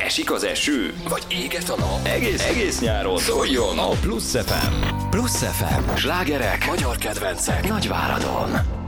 Esik az eső? Vagy éget a nap? Egész nyáron szóljon a Plusz FM. Plusz FM. Slágerek, magyar kedvencek Nagyváradon.